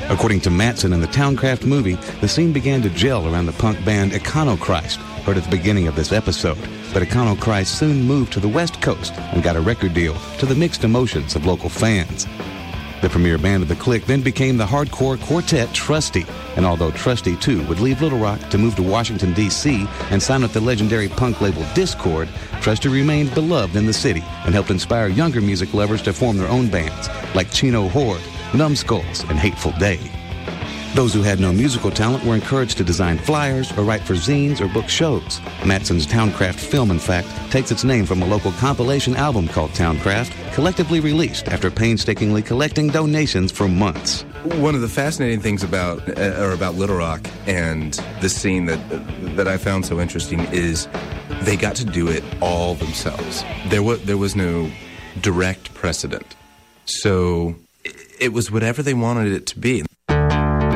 According to Mattson in the Towncraft movie, the scene began to gel around the punk band Econochrist, heard at the beginning of this episode. But Econochrist soon moved to the West Coast and got a record deal, to the mixed emotions of local fans. The premier band of the clique then became the hardcore quartet Trusty, and although Trusty, too, would leave Little Rock to move to Washington, D.C. and sign with the legendary punk label Dischord, Trusty remained beloved in the city and helped inspire younger music lovers to form their own bands, like Chino Horde, Numbskulls, and Hateful Day. Those who had no musical talent were encouraged to design flyers or write for zines or book shows. Mattson's Towncraft film, in fact, takes its name from a local compilation album called Towncraft, collectively released after painstakingly collecting donations for months. One of the fascinating things about Little Rock and the scene that I found so interesting is they got to do it all themselves. There was no direct precedent. So it was whatever they wanted it to be.